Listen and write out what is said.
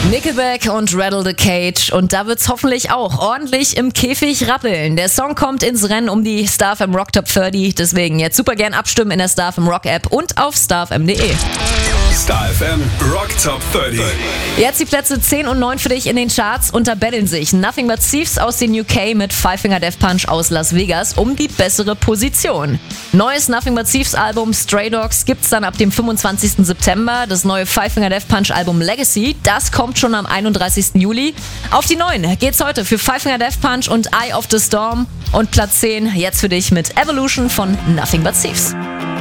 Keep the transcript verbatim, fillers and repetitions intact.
Nickelback und Rattle the Cage. Und da wird's hoffentlich auch ordentlich im Käfig rappeln. Der Song kommt ins Rennen um die Star F M Rock Top dreißig. Deswegen jetzt super gern abstimmen in der Star F M Rock App und auf starfm punkt de. Star F M Rock Top dreißig. Jetzt die Plätze zehn und neun für dich in den Charts und da betteln sich Nothing But Thieves aus den U K mit Five Finger Death Punch aus Las Vegas um die bessere Position. Neues Nothing But Thieves Album Stray Dogs gibt's dann ab dem fünfundzwanzigsten September. Das neue Five Finger Death Punch Album Legacy, das kommt schon am einunddreißigsten Juli. Auf die neun geht's heute für Five Finger Death Punch und Eye of the Storm. Und Platz zehn jetzt für dich mit Evolution von Nothing But Thieves.